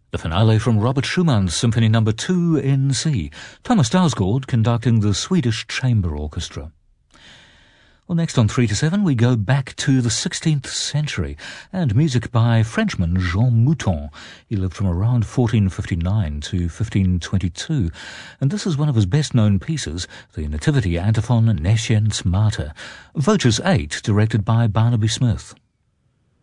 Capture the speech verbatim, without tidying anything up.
The finale from Robert Schumann's Symphony Number two in C, Thomas Dausgaard conducting the Swedish Chamber Orchestra. Well, next on three to seven we go back to the sixteenth century and music by Frenchman Jean Mouton. He lived from around fourteen fifty-nine to fifteen twenty-two, and this is one of his best-known pieces, the Nativity Antiphon Nesciens Mater, Voces eight, directed by Barnaby Smith.